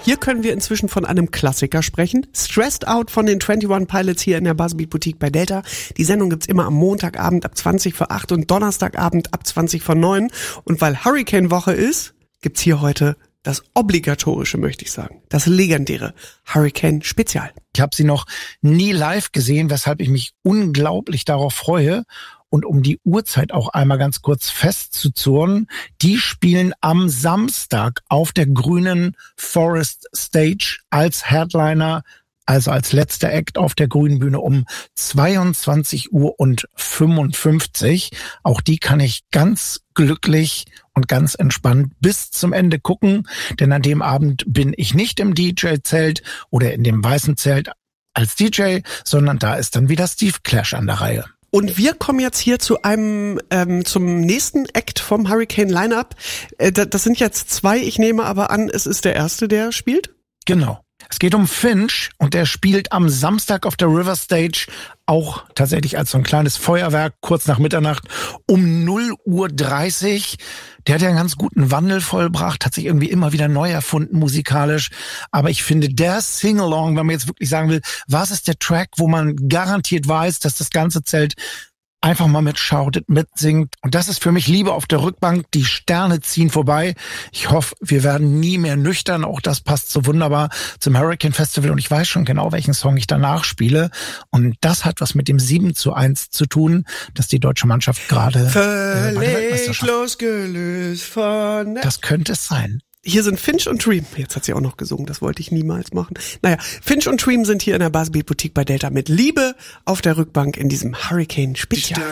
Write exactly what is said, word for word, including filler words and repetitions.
Hier können wir inzwischen von einem Klassiker sprechen. Stressed Out von den einundzwanzig Pilots hier in der Buzzbeat Boutique bei Delta. Die Sendung gibt's immer am Montagabend ab zwanzig vor acht und Donnerstagabend ab zwanzig vor neun. Und weil Hurricane-Woche ist, gibt's hier heute das obligatorische, möchte ich sagen, das legendäre Hurricane-Spezial. Ich habe sie noch nie live gesehen, weshalb ich mich unglaublich darauf freue. Und um die Uhrzeit auch einmal ganz kurz festzuzurren, die spielen am Samstag auf der grünen Forest Stage als Headliner, also als letzter Act auf der grünen Bühne um zweiundzwanzig Uhr fünfundfünfzig. Auch die kann ich ganz glücklich und ganz entspannt bis zum Ende gucken, denn an dem Abend bin ich nicht im D J-Zelt oder in dem weißen Zelt als D J, sondern da ist dann wieder Steve Clash an der Reihe. Und wir kommen jetzt hier zu einem ähm, zum nächsten Act vom Hurricane Lineup. Äh, das sind jetzt zwei, ich nehme aber an, es ist der erste, der spielt. Genau. Es geht um Finch und der spielt am Samstag auf der River Stage auch tatsächlich als so ein kleines Feuerwerk kurz nach Mitternacht um null Uhr dreißig. Der hat ja einen ganz guten Wandel vollbracht, hat sich irgendwie immer wieder neu erfunden musikalisch. Aber ich finde, der Sing-Along, wenn man jetzt wirklich sagen will, was ist der Track, wo man garantiert weiß, dass das ganze Zelt einfach mal mitschautet, mitsingt. Und das ist für mich Liebe auf der Rückbank. Die Sterne ziehen vorbei. Ich hoffe, wir werden nie mehr nüchtern. Auch das passt so wunderbar zum Hurricane Festival. Und ich weiß schon genau, welchen Song ich danach spiele. Und das hat was mit dem sieben zu eins zu tun, dass die deutsche Mannschaft gerade völlig äh, losgelöst von... Das könnte es sein. Hier sind Finch und Dream. Jetzt hat sie auch noch gesungen, das wollte ich niemals machen. Naja, Finch und Dream sind hier in der Buzzbeat Boutique bei Delta mit Liebe auf der Rückbank in diesem Hurricane-Spezial.